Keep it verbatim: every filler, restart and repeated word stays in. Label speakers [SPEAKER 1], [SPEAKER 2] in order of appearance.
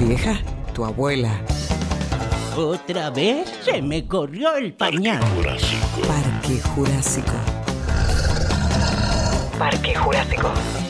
[SPEAKER 1] vieja? Tu abuela.
[SPEAKER 2] ¿Otra vez? Se me corrió el pañal.
[SPEAKER 1] Parque Jurásico. Parque Jurásico.